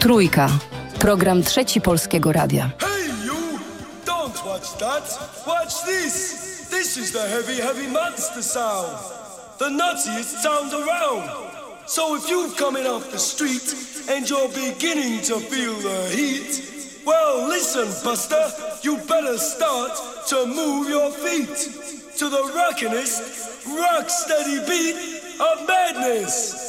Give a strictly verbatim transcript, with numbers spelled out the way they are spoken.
Trójka. Program Trzeci Polskiego Radia. Hey you! Don't watch that! Watch this! This is the heavy, heavy monster sound! The nuttiest sound around! So if you're coming off the street and you're beginning to feel the heat, well listen, Buster, you better start to move your feet to the rockinest, rock steady beat of madness!